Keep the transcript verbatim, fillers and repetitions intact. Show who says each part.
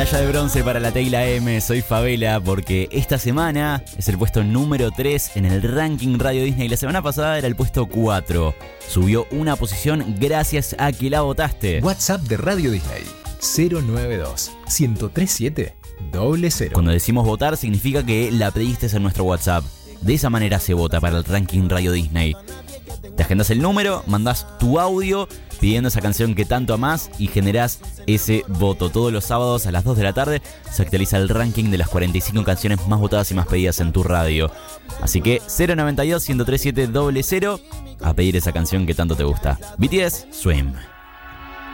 Speaker 1: Medalla de bronce para la Teyla M, soy Favela, porque esta semana es el puesto número tres en el ranking Radio Disney. La semana pasada era el puesto cuatro. Subió una posición gracias a que la votaste.
Speaker 2: WhatsApp de Radio Disney cero nueve dos, uno tres siete, cero cero.
Speaker 1: Cuando decimos votar significa que la pediste en nuestro WhatsApp. De esa manera se vota para el ranking Radio Disney. Te agendas el número, mandás tu audio pidiendo esa canción que tanto amás y generás ese voto. Todos los sábados a las dos de la tarde se actualiza el ranking de las cuarenta y cinco canciones más votadas y más pedidas en tu radio. Así que cero nueve dos, uno tres siete, cero cero a pedir esa canción que tanto te gusta. B T S, Swim.